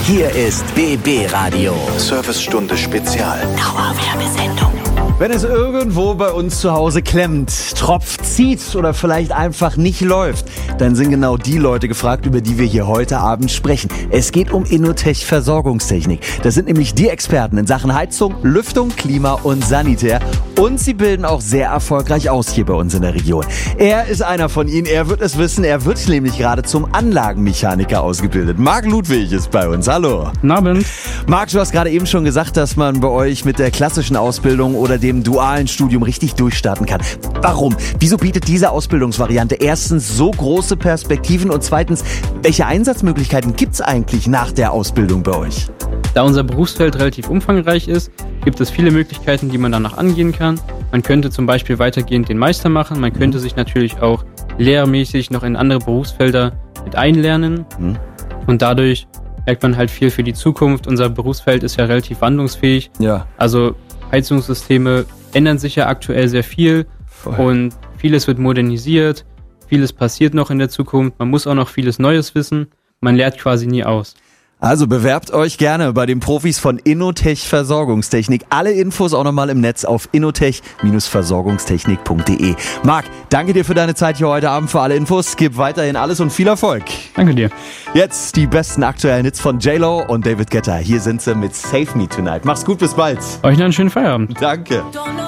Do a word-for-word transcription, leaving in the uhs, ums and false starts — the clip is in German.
Hier ist B B Radio. Servicestunde Spezial. Dauerwerbesendung. Wenn es irgendwo bei uns zu Hause klemmt, tropft, zieht oder vielleicht einfach nicht läuft, dann sind genau die Leute gefragt, über die wir hier heute Abend sprechen. Es geht um Innotech Versorgungstechnik. Das sind nämlich die Experten in Sachen Heizung, Lüftung, Klima und Sanitär. Und sie bilden auch sehr erfolgreich aus hier bei uns in der Region. Er ist einer von ihnen, er wird es wissen, er wird nämlich gerade zum Anlagenmechaniker ausgebildet. Marc Ludwig ist bei uns, hallo. Guten Abend. Marc, du hast gerade eben schon gesagt, dass man bei euch mit der klassischen Ausbildung oder dem dualen Studium richtig durchstarten kann. Warum? Wieso bietet diese Ausbildungsvariante erstens so große Perspektiven und zweitens, welche Einsatzmöglichkeiten gibt es eigentlich nach der Ausbildung bei euch? Da unser Berufsfeld relativ umfangreich ist, gibt es viele Möglichkeiten, die man danach angehen kann. Man könnte zum Beispiel weitergehend den Meister machen, man könnte sich natürlich auch lehrmäßig noch in andere Berufsfelder mit einlernen mhm. und dadurch merkt man halt viel für die Zukunft. Unser Berufsfeld ist ja relativ wandlungsfähig. Ja. Also Heizungssysteme ändern sich ja aktuell sehr viel Voll. Und vieles wird modernisiert, vieles passiert noch in der Zukunft, man muss auch noch vieles Neues wissen, man lernt quasi nie aus. Also bewerbt euch gerne bei den Profis von Innotech Versorgungstechnik. Alle Infos auch nochmal im Netz auf innotech Versorgungstechnik punkt de. Marc, danke dir für deine Zeit hier heute Abend, für alle Infos. Gib weiterhin alles und viel Erfolg. Danke dir. Jetzt die besten aktuellen Hits von J-Lo und David Guetta. Hier sind sie mit Save Me Tonight. Mach's gut, bis bald. Euch noch einen schönen Feierabend. Danke.